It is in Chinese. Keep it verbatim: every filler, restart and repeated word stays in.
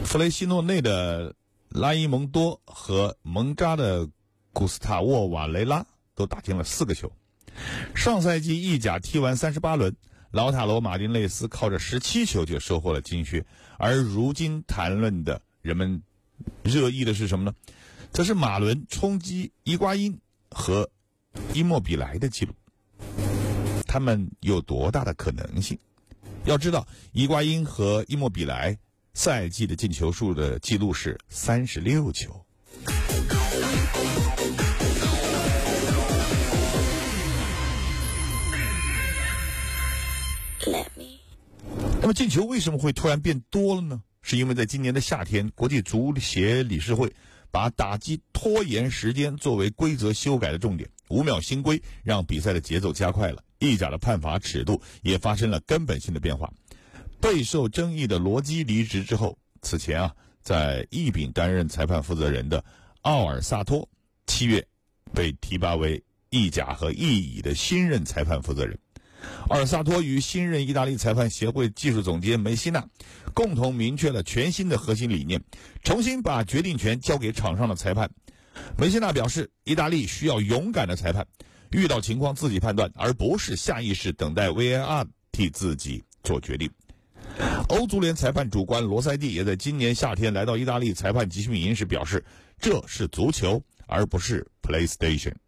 弗雷西诺内的拉伊蒙多和蒙扎的古斯塔沃瓦雷拉都打进了四个球。上赛季意甲踢完三十八轮，劳塔罗马丁内斯靠着十七球就收获了金靴，而如今谈论的人们热议的是什么呢？则是马伦冲击伊瓜因和伊莫比莱的记录，他们有多大的可能性？要知道，伊瓜因和伊莫比莱赛季的进球数的记录是三十六球。那么进球为什么会突然变多了呢？是因为在今年的夏天，国际足协理事会把打击拖延时间作为规则修改的重点，五秒新规让比赛的节奏加快了，意甲的判罚尺度也发生了根本性的变化。备受争议的罗基离职之后，此前啊，在意丙担任裁判负责人的奥尔萨托，七月被提拔为意甲和意乙的新任裁判负责人。奥尔萨托与新任意大利裁判协会技术总监梅西纳共同明确了全新的核心理念，重新把决定权交给场上的裁判。梅西纳表示，意大利需要勇敢的裁判，遇到情况自己判断，而不是下意识等待 V A R 替自己做决定。欧足联裁判主官罗塞蒂也在今年夏天来到意大利裁判集训营时表示，这是足球而不是 PlayStation。